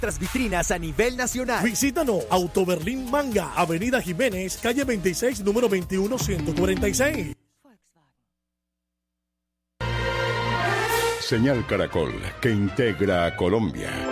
nuestras vitrinas a nivel nacional. Visítanos, Auto Berlín Manga, Avenida Jiménez, calle 26, número 21, 146. Señal Caracol, que integra a Colombia.